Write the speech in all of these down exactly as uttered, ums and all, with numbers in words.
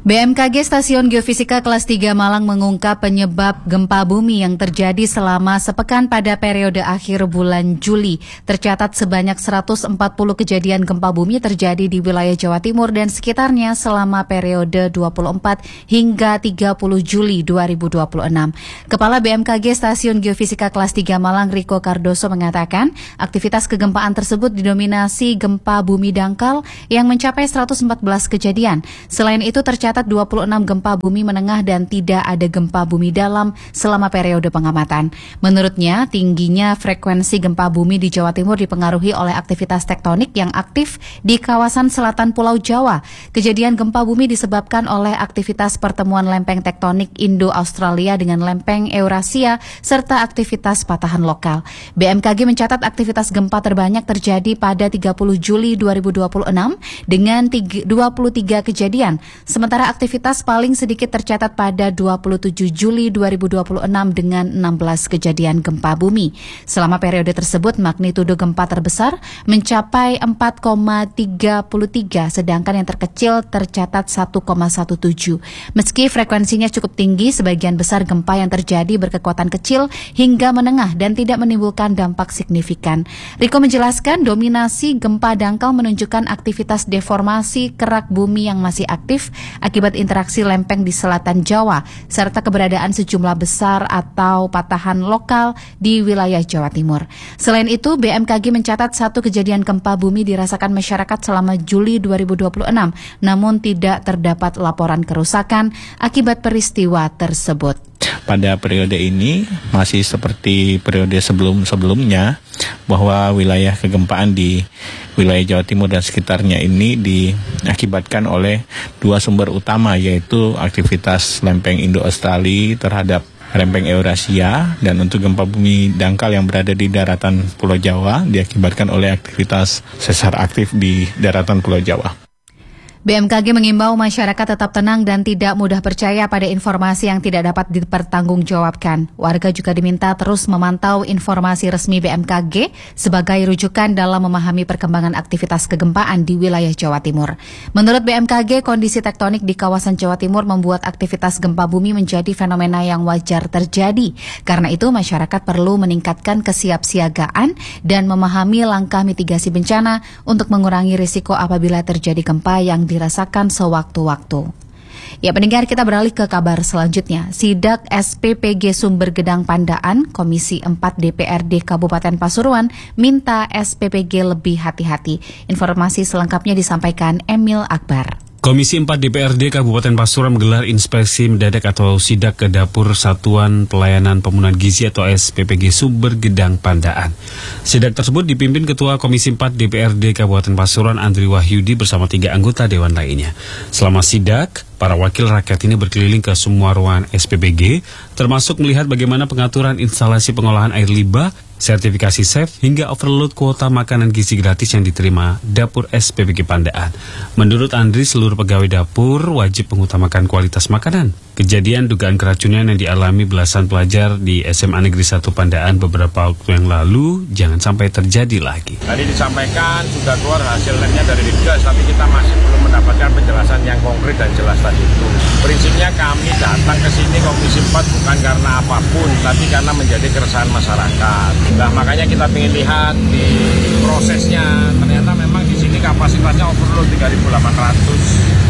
B M K G Stasiun Geofisika Kelas tiga Malang mengungkap penyebab gempa bumi yang terjadi selama sepekan pada periode akhir bulan Juli. Tercatat sebanyak seratus empat puluh kejadian gempa bumi terjadi di wilayah Jawa Timur dan sekitarnya selama periode dua puluh empat hingga tiga puluh Juli dua ribu dua puluh enam. Kepala B M K G Stasiun Geofisika Kelas tiga Malang, Riko Cardoso, mengatakan aktivitas kegempaan tersebut didominasi gempa bumi dangkal yang mencapai seratus empat belas kejadian. Selain itu tercatat dua puluh enam gempa bumi menengah dan tidak ada gempa bumi dalam selama periode pengamatan. Menurutnya, tingginya frekuensi gempa bumi di Jawa Timur dipengaruhi oleh aktivitas tektonik yang aktif di kawasan selatan Pulau Jawa. Kejadian gempa bumi disebabkan oleh aktivitas pertemuan lempeng tektonik Indo-Australia dengan lempeng Eurasia serta aktivitas patahan lokal. B M K G mencatat aktivitas gempa terbanyak terjadi pada tiga puluh Juli dua ribu dua puluh enam dengan dua puluh tiga kejadian. Sementara aktivitas paling sedikit tercatat pada dua puluh tujuh Juli dua ribu dua puluh enam dengan enam belas kejadian gempa bumi. Selama periode tersebut, magnitudo gempa terbesar mencapai empat koma tiga tiga, sedangkan yang terkecil tercatat satu koma tujuh belas. Meski frekuensinya cukup tinggi, sebagian besar gempa yang terjadi berkekuatan kecil hingga menengah dan tidak menimbulkan dampak signifikan. Riko menjelaskan dominasi gempa dangkal menunjukkan aktivitas deformasi kerak bumi yang masih aktif akibat interaksi lempeng di selatan Jawa, serta keberadaan sejumlah besar atau patahan lokal di wilayah Jawa Timur. Selain itu, B M K G mencatat satu kejadian gempa bumi dirasakan masyarakat selama Juli dua ribu dua puluh enam, namun tidak terdapat laporan kerusakan akibat peristiwa tersebut. Pada periode ini masih seperti periode sebelum-sebelumnya, bahwa wilayah kegempaan di wilayah Jawa Timur dan sekitarnya ini diakibatkan oleh dua sumber utama, yaitu aktivitas lempeng Indo-Australia terhadap lempeng Eurasia, dan untuk gempa bumi dangkal yang berada di daratan Pulau Jawa diakibatkan oleh aktivitas sesar aktif di daratan Pulau Jawa. B M K G mengimbau masyarakat tetap tenang dan tidak mudah percaya pada informasi yang tidak dapat dipertanggungjawabkan. Warga juga diminta terus memantau informasi resmi B M K G sebagai rujukan dalam memahami perkembangan aktivitas kegempaan di wilayah Jawa Timur. Menurut B M K G, kondisi tektonik di kawasan Jawa Timur membuat aktivitas gempa bumi menjadi fenomena yang wajar terjadi. Karena itu, masyarakat perlu meningkatkan kesiapsiagaan dan memahami langkah mitigasi bencana untuk mengurangi risiko apabila terjadi gempa yang dirasakan sewaktu-waktu. Ya, pendengar, kita beralih ke kabar selanjutnya. Sidak S P P G Sumber Gedang Pandaan, Komisi empat D P R D Kabupaten Pasuruan minta S P P G lebih hati-hati. Informasi selengkapnya disampaikan Emil Akbar. Komisi empat D P R D Kabupaten Pasuruan menggelar inspeksi mendadak atau sidak ke dapur Satuan Pelayanan Pemenuhan Gizi atau S P P G Sumber Gedang Pandaan. Sidak tersebut dipimpin Ketua Komisi empat D P R D Kabupaten Pasuruan Andri Wahyudi bersama tiga anggota dewan lainnya. Selama sidak, para wakil rakyat ini berkeliling ke semua ruangan S P P G, termasuk melihat bagaimana pengaturan instalasi pengolahan air limbah, sertifikasi safe, hingga overload kuota makanan gizi gratis yang diterima dapur S P P G Pandaan. Menurut Andri, seluruh pegawai dapur wajib mengutamakan kualitas makanan. Kejadian dugaan keracunan yang dialami belasan pelajar di S M A Negeri satu Pandaan beberapa waktu yang lalu jangan sampai terjadi lagi. Tadi disampaikan sudah keluar hasil labnya dari Dinkes, tapi kita masih belum mendapatkan penjelasan yang konkret dan jelas tadi itu. Prinsipnya kami datang ke sini Komisi empat bukan karena apapun, tapi karena menjadi keresahan masyarakat. Nah, makanya kita ingin lihat di prosesnya. Ternyata memang di sini kapasitasnya overload tiga ribu delapan ratus.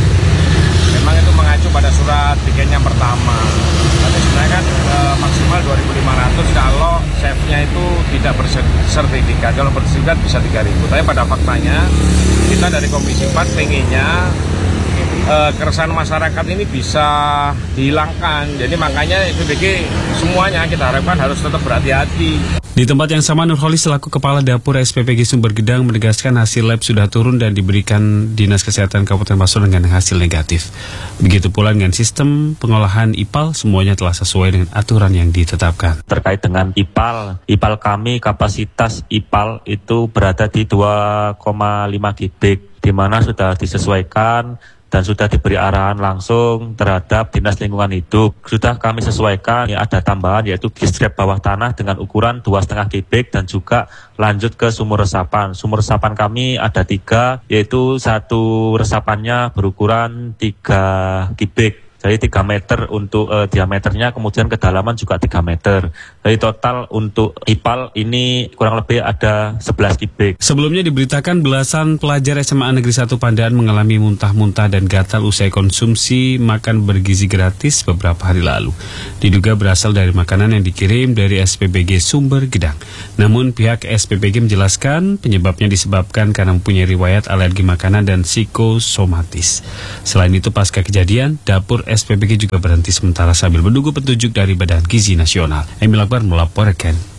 Memang itu mengacu pada surat bikinnya pertama. Tapi sebenarnya kan e, maksimal dua ribu lima ratus kalau safe-nya itu tidak bersertifikat. Kalau bersertifikat bisa tiga ribu. Tapi pada faktanya kita dari Komisi empat pengennya e, keresahan masyarakat ini bisa dihilangkan. Jadi makanya S P P G semuanya kita harapkan harus tetap berhati-hati. Di tempat yang sama, Nurholis selaku Kepala Dapur S P P G Sumber Gedang menegaskan hasil lab sudah turun dan diberikan Dinas Kesehatan Kabupaten Pasuruan dengan hasil negatif. Begitu pula dengan sistem pengolahan I P A L, semuanya telah sesuai dengan aturan yang ditetapkan. Terkait dengan I P A L, I P A L kami kapasitas I P A L itu berada di dua koma lima kubik, di mana sudah disesuaikan dan sudah diberi arahan langsung terhadap Dinas Lingkungan Hidup. Sudah kami sesuaikan, ya, ada tambahan yaitu gistrap bawah tanah dengan ukuran dua koma lima kubik dan juga lanjut ke sumur resapan. Sumur resapan kami ada tiga, yaitu satu resapannya berukuran tiga kubik. Jadi tiga meter untuk uh, diameternya, kemudian kedalaman juga tiga meter. Jadi total untuk I P A L ini kurang lebih ada sebelas kubik. Sebelumnya diberitakan belasan pelajar S M A Negeri satu Pandaan mengalami muntah-muntah dan gatal usai konsumsi makan bergizi gratis beberapa hari lalu. Diduga berasal dari makanan yang dikirim dari S P B G Sumber Gedang. Namun pihak S P B G menjelaskan penyebabnya disebabkan karena mempunyai riwayat alergi makanan dan psikosomatis. Selain itu pasca kejadian, dapur S P B G juga berhenti sementara sambil menunggu petunjuk dari Badan Gizi Nasional. Emil Akbar melaporkan.